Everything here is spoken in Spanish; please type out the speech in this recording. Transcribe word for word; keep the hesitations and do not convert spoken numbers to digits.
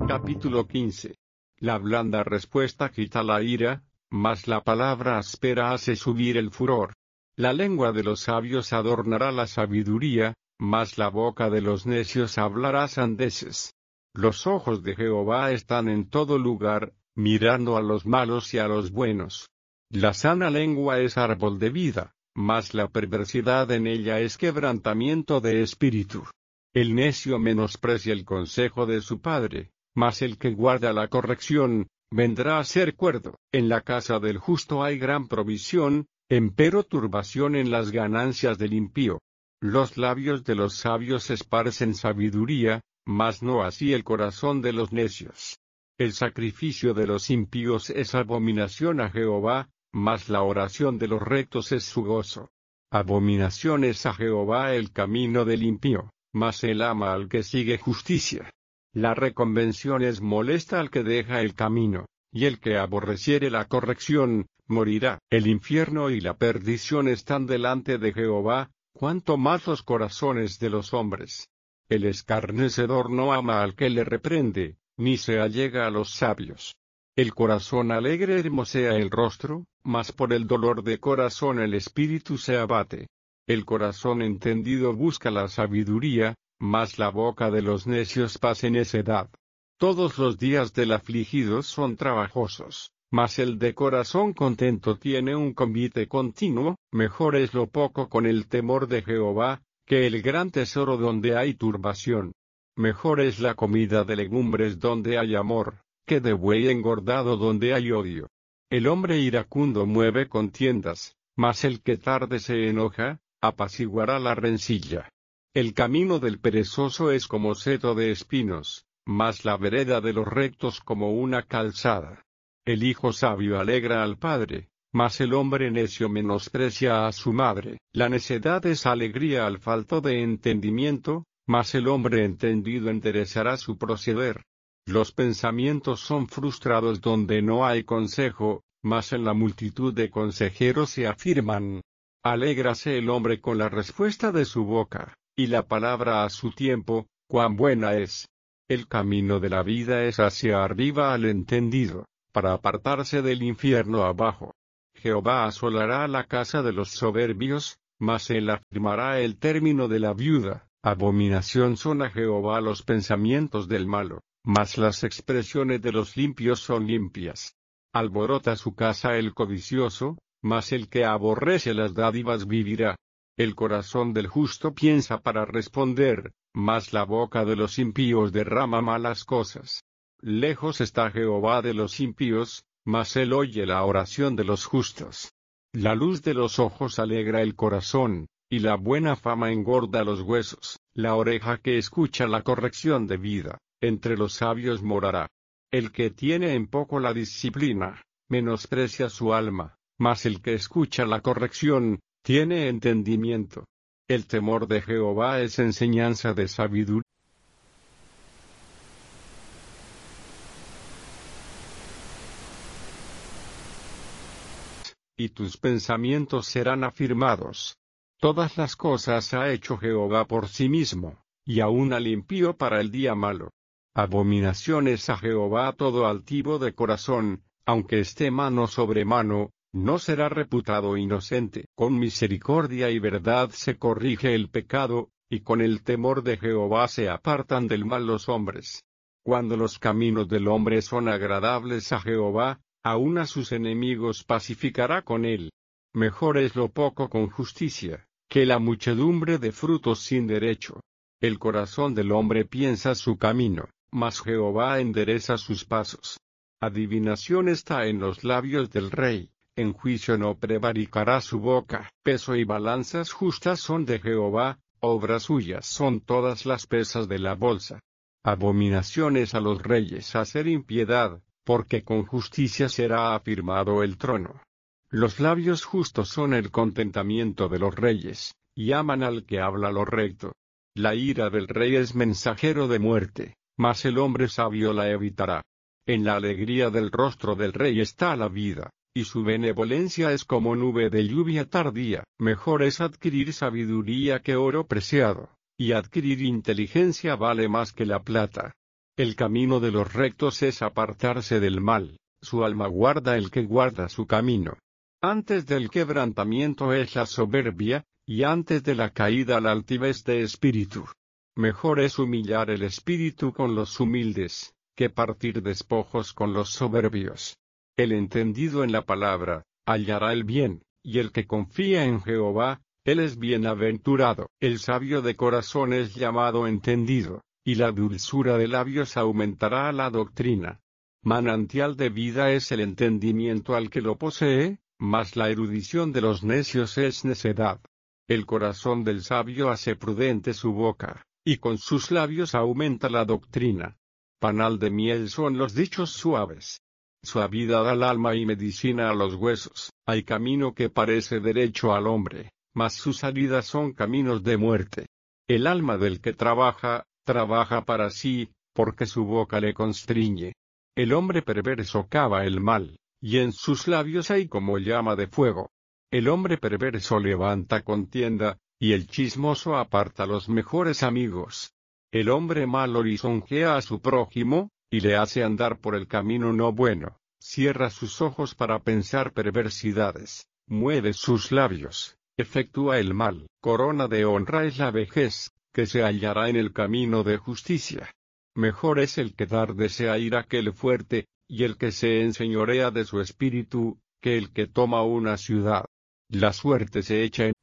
Capítulo quince. La blanda respuesta quita la ira, mas la palabra áspera hace subir el furor. La lengua de los sabios adornará la sabiduría, mas la boca de los necios hablará sandeces. Los ojos de Jehová están en todo lugar, mirando a los malos y a los buenos. La sana lengua es árbol de vida, mas la perversidad en ella es quebrantamiento de espíritu. El necio menosprecia el consejo de su padre, mas el que guarda la corrección, vendrá a ser cuerdo. En la casa del justo hay gran provisión, empero turbación en las ganancias del impío. Los labios de los sabios esparcen sabiduría, mas no así el corazón de los necios. El sacrificio de los impíos es abominación a Jehová, mas la oración de los rectos es su gozo. Abominación es a Jehová el camino del impío, mas él ama al que sigue justicia. La reconvención es molesta al que deja el camino, y el que aborreciere la corrección, morirá. El infierno y la perdición están delante de Jehová, cuanto más los corazones de los hombres. El escarnecedor no ama al que le reprende, ni se allega a los sabios. El corazón alegre hermosea el rostro, mas por el dolor de corazón el espíritu se abate. El corazón entendido busca la sabiduría, mas la boca de los necios pasa necedad. Todos los días del afligido son trabajosos, mas el de corazón contento tiene un convite continuo. Mejor es lo poco con el temor de Jehová, que el gran tesoro donde hay turbación. Mejor es la comida de legumbres donde hay amor, que de buey engordado donde hay odio. El hombre iracundo mueve contiendas, mas el que tarde se enoja, apaciguará la rencilla. El camino del perezoso es como seto de espinos, mas la vereda de los rectos como una calzada. El hijo sabio alegra al padre, mas el hombre necio menosprecia a su madre. La necedad es alegría al falto de entendimiento, mas el hombre entendido enderezará su proceder. Los pensamientos son frustrados donde no hay consejo, mas en la multitud de consejeros se afirman. Alégrase el hombre con la respuesta de su boca, y la palabra a su tiempo, cuán buena es. El camino de la vida es hacia arriba al entendido, para apartarse del infierno abajo. Jehová asolará la casa de los soberbios, mas él afirmará el término de la viuda. Abominación son a Jehová los pensamientos del malo, mas las expresiones de los limpios son limpias. Alborota su casa el codicioso, mas el que aborrece las dádivas vivirá. El corazón del justo piensa para responder, mas la boca de los impíos derrama malas cosas. Lejos está Jehová de los impíos, mas él oye la oración de los justos. La luz de los ojos alegra el corazón, y la buena fama engorda los huesos. La oreja que escucha la corrección de vida, entre los sabios morará. El que tiene en poco la disciplina, menosprecia su alma, mas el que escucha la corrección, tiene entendimiento. El temor de Jehová es enseñanza de sabiduría. Y tus pensamientos serán afirmados. Todas las cosas ha hecho Jehová por sí mismo, y aún al impío para el día malo. Abominación es a Jehová todo altivo de corazón, aunque esté mano sobre mano, no será reputado inocente. Con misericordia y verdad se corrige el pecado, y con el temor de Jehová se apartan del mal los hombres. Cuando los caminos del hombre son agradables a Jehová, aun a sus enemigos pacificará con él. Mejor es lo poco con justicia, que la muchedumbre de frutos sin derecho. El corazón del hombre piensa su camino, mas Jehová endereza sus pasos. Adivinación está en los labios del rey, en juicio no prevaricará su boca. Peso y balanzas justas son de Jehová, obras suyas son todas las pesas de la bolsa. Abominación es a los reyes hacer impiedad, porque con justicia será afirmado el trono. Los labios justos son el contentamiento de los reyes, y aman al que habla lo recto. La ira del rey es mensajero de muerte, mas el hombre sabio la evitará. En la alegría del rostro del rey está la vida, y su benevolencia es como nube de lluvia tardía. Mejor es adquirir sabiduría que oro preciado, y adquirir inteligencia vale más que la plata. El camino de los rectos es apartarse del mal, su alma guarda el que guarda su camino. Antes del quebrantamiento es la soberbia, y antes de la caída la altivez de espíritu. Mejor es humillar el espíritu con los humildes, que partir despojos con los soberbios. El entendido en la palabra, hallará el bien, y el que confía en Jehová, él es bienaventurado. El sabio de corazón es llamado entendido, y la dulzura de labios aumentará la doctrina. Manantial de vida es el entendimiento al que lo posee, mas la erudición de los necios es necedad. El corazón del sabio hace prudente su boca, y con sus labios aumenta la doctrina. Panal de miel son los dichos suaves. Suavidad al alma y medicina a los huesos. Hay camino que parece derecho al hombre, mas sus salidas son caminos de muerte. El alma del que trabaja, trabaja para sí, porque su boca le constriñe. El hombre perverso cava el mal, y en sus labios hay como llama de fuego. El hombre perverso levanta contienda, y el chismoso aparta los mejores amigos. El hombre malo lisonjea a su prójimo, y le hace andar por el camino no bueno. Cierra sus ojos para pensar perversidades, mueve sus labios, efectúa el mal. Corona de honra es la vejez, que se hallará en el camino de justicia. Mejor es el que dar desea ir aquel fuerte, y el que se enseñorea de su espíritu, que el que toma una ciudad. La suerte se echa en